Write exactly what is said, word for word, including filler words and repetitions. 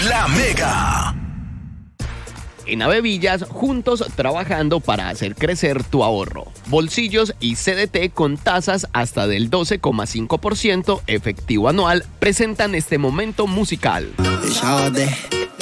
La Mega. En Avevillas, juntos trabajando para hacer crecer tu ahorro. Bolsillos y C D T con tasas hasta del doce coma cinco por ciento efectivo anual presentan este momento musical.